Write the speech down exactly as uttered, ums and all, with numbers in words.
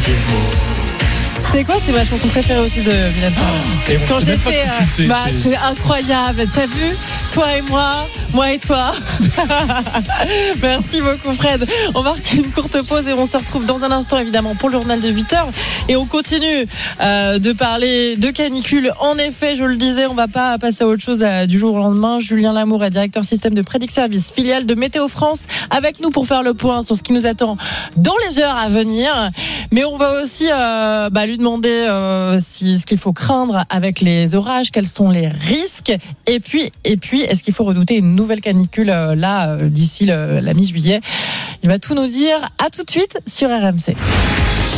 C'est quoi, c'est ma chanson préférée aussi de Mylène Farmer. Et Quand j'étais, euh, bah, c'est... c'est incroyable. T'as vu, toi et moi, moi et toi. Merci beaucoup Fred. On marque une courte pause et on se retrouve dans un instant évidemment pour le journal de huit heures. Et on continue euh, de parler de canicule. En effet, je le disais, on va pas passer à autre chose à, du jour au lendemain. Julien Lamour est directeur système de Predict Service, filiale de Météo France, avec nous pour faire le point sur ce qui nous attend dans les heures à venir. Mais on va aussi euh, bah, lui demander euh, si, ce qu'il faut craindre avec les orages, quels sont les risques, et puis, et puis est-ce qu'il faut redouter une nouvelle canicule euh, là euh, d'ici le, la mi-juillet. Il va tout nous dire. À tout de suite sur R M C.